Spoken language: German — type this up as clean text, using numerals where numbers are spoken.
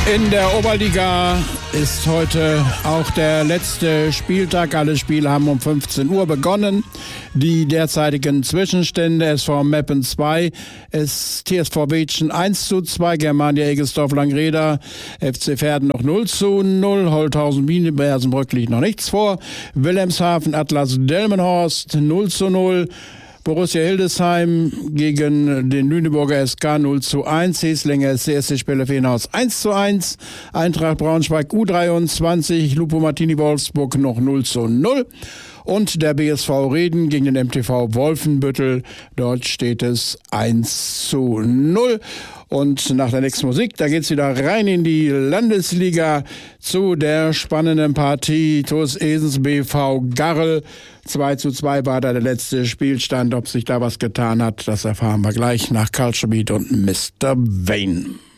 In der Oberliga ist heute auch der letzte Spieltag. Alle Spiele haben um 15 Uhr begonnen. Die derzeitigen Zwischenstände: SV Meppen 2, TSV Beetschen 1:2, Germania Egestorf-Langreda, FC Verden noch 0:0, Holthausen Biene-Bersenbrück liegt noch nichts vor, Wilhelmshaven Atlas Delmenhorst 0:0, Borussia Hildesheim gegen den Lüneburger SK 0:1, Heslinger SC Spellefeenhaus 1:1, Eintracht Braunschweig U23, Lupo Martini Wolfsburg noch 0:0 und der BSV Reden gegen den MTV Wolfenbüttel, dort steht es 1:0. Und nach der nächsten Musik, da geht's wieder rein in die Landesliga zu der spannenden Partie TuS Esens BV Garrel. 2:2 war da der letzte Spielstand. Ob sich da was getan hat, das erfahren wir gleich nach Culture Beat und Mr. Vane.